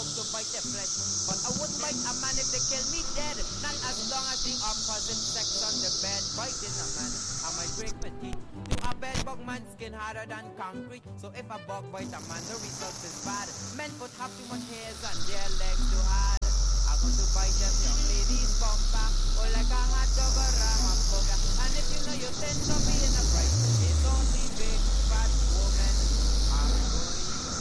out to bite their flesh. But I wouldn't bite a man if they kill me dead. Not as long as the opposite sex on the bed. Biting a man, I might break my teeth. To a bed bug man skin harder than concrete. So if a bug bite a man, the result is bad. Men put have too much hairs on their legs too hard. I'm going to bite them young ladies bumper. Or like a hot dog